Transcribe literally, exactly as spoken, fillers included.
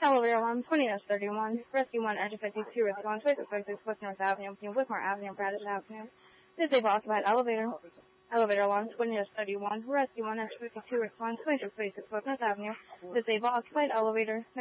Elevator alarm twenty dash thirty-one. Rescue one, engine fifty-two, rescue one, twenty-six forty-six, West North Avenue, between Whitmore Avenue and Bradish Avenue. Disable occupied elevator. Elevator alarm twenty dash thirty-one. Rescue one, engine fifty-two, rescue one, twenty-six forty-six, West North Avenue. Disable occupied elevator.